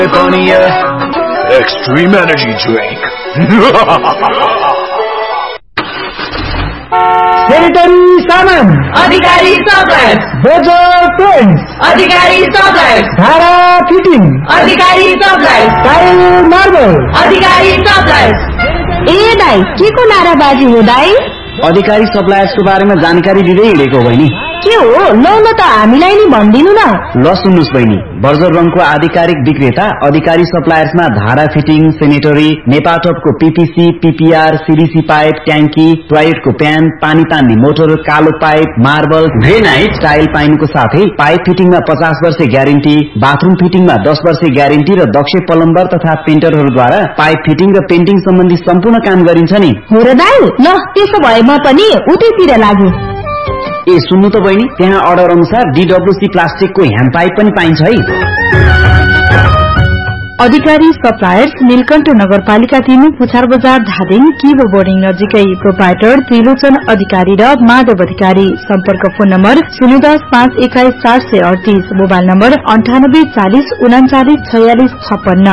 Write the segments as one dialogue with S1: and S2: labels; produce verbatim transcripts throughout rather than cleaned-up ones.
S1: Extreme energy drink.
S2: Sanitary saman.
S3: Adhikari suppliers.
S2: Bajaj paints.
S3: Adhikari suppliers.
S2: Dhara fitting.
S3: Adhikari suppliers.
S2: Tile marble.
S3: Adhikari suppliers.
S4: ए दाइ के को नाराबाजी हो दाइ?
S5: अधिकारी सप्लायर्सको बारेमा जानकारी दिँदै हिँडेको बहिनी।
S4: के हो लौ न त हामीलाई नि भन्दिनु न।
S5: ल सुन्नुस् बहिनी, बर्जर रङको आधिकारिक विक्रेता अधिकारी सप्लायर्समा धारा fitting, sanitary, नेपाटपको PPC, PPR, CDC pipe, ट्याङ्की, टोयलेटको प्यान, पानी तान्ने मोटर, कालो पाइप, मार्बल, ग्रेनाइट, टाइल पाइनुको साथै पाइप फिटिङमा पचास वर्ष ग्यारेन्टी, बाथरूम फिटिङमा दस वर्ष ग्यारेन्टी र दक्ष प्लम्बर तथा पेन्टरहरूद्वारा पाइप फिटिङ र पेन्टिङ सम्बन्धी सम्पूर्ण काम गरिन्छ नि।
S4: हो र दाइ, ल त्यसो भए म पनि उतैतिर लाग्यो।
S5: ए सुन्नु त बहिनी, त्यहाँ अर्डर अनुसार डीडब्ल्यूसी प्लास्टिकको ह्यान्ड पाइप पनि पाइन्छ है।
S6: अधिकारी सप्लायर्स नीलकण्ठ नगरपालिका तीन पुछार बजार धादिङ किबो बोर्डिङ नजिकै। प्रोपाइटर त्रिलोचन अधिकारी र माधव अधिकारी। सम्पर्क फोन नम्बर शून्य दस पाँच एक्काइस चार सय अडतीस, मोबाइल नम्बर अन्ठानब्बे चालिस उनाचालिस छयालिस छप्पन्न।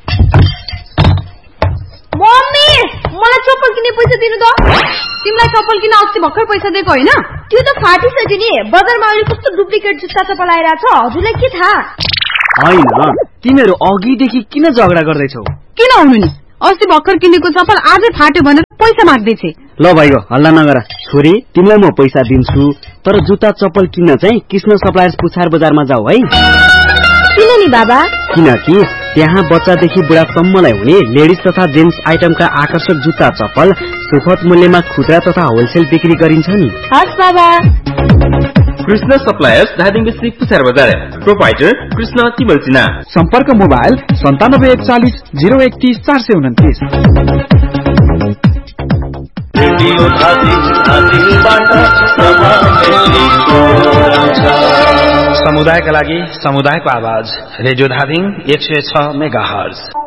S7: मम्मी मलाई चप्पल किन्ने पैसा दिनु त। तिमीलाई चप्पल किन्न अस्ति भर्खर पैसा दिएको हैन? त्यो त फाटिसक्यो नि। बजारमा अहिले कस्तो डुप्लिकेट जुत्ता चप्पल आइरहेछ, हजुरलाई के थाहा?
S5: हैन, तिमीहरू अघिदेखि किन झगडा गर्दैछौ?
S6: किन हुनु नि, अस्ति भर्खर किनेको चप्पल आजै फाट्यो भनेर पैसा माग्दैछे।
S5: ल भाइको हल्ला नगर। छोरी, तिमीलाई म पैसा दिन्छु, तर जुत्ता चप्पल किन्न चाहिँ कृष्ण सप्लायर्स पुछार बजारमा जाऊ है।
S4: किन नि बाबा?
S5: किनकि त्यहाँ बच्चादेखि बुढासम्मलाई हुने लेडिज तथा जेन्ट्स आइटमका आकर्षक जुत्ता चप्पल सुपथ मूल्यमा खुद्रा तथा होलसेल बिक्री गरिन्छ नि।
S4: हस् बाबा।
S8: कृष्ण सप्लायर्स धादिङ डिस्ट्रिक्ट पुछार बजार। प्रोपाइटर कृष्ण तिमल सिन्हा।
S2: सम्पर्क मोबाइल सन्तानब्बे एकचालिस जिरो एकतीस चार सय उन्तिस।
S1: समुदायका लागि समुदायको आवाज रेडियो धादिङ एक सय छ मेगा हर्ज।